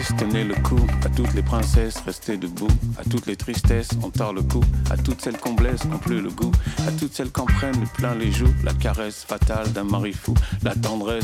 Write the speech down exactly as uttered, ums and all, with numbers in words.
Tenez le coup, à toutes les princesses, restez debout. À toutes les tristesses, on tord le cou. À toutes celles qu'on blesse, n'ont plus le goût. À toutes celles qu'en prennent plein les joues. La caresse fatale d'un mari fou, la tendresse